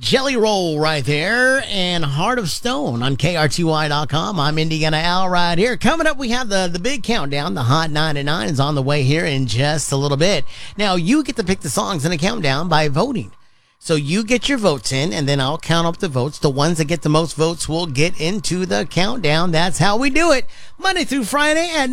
Jelly Roll right there and Heart of Stone on KRTY.com. I'm Indiana Al right here. Coming up, we have the big countdown. The Hot 99 is on the way here in just a little bit. Now, you get to pick the songs in the countdown by voting. So you get your votes in, and then I'll count up the votes. The ones that get the most votes will get into the countdown. That's how we do it. Monday through Friday at